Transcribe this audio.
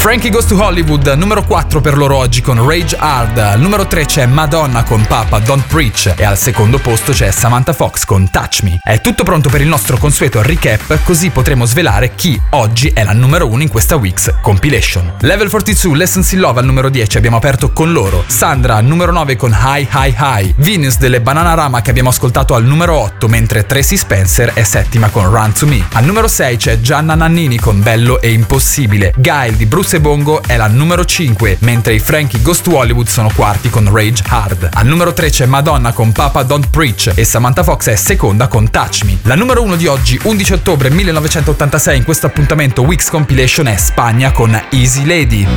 Frankie Goes to Hollywood, numero 4 per loro oggi con Rage Hard. Al numero 3 c'è Madonna con Papa Don't Preach e al secondo posto c'è Samantha Fox con Touch Me. È tutto pronto per il nostro consueto recap, così potremo svelare chi oggi è la numero 1 in questa Weeks Compilation. Level 42, Lessons in Love al numero 10, abbiamo aperto con loro. Sandra, numero 9 con High High High. Venus delle Bananarama che abbiamo ascoltato al numero 8, mentre Tracy Spencer è settima con Run to Me. Al numero 6 c'è Gianna Nannini con Bello e Impossibile. Guile di Bruce e Bongo è la numero 5, mentre i Frankie Goes to Hollywood sono quarti con Rage Hard. Al numero 3 c'è Madonna con Papa Don't Preach e Samantha Fox è seconda con Touch Me. La numero 1 di oggi, 11 ottobre 1986, in questo appuntamento Weeks Compilation è Spagna con Easy Lady.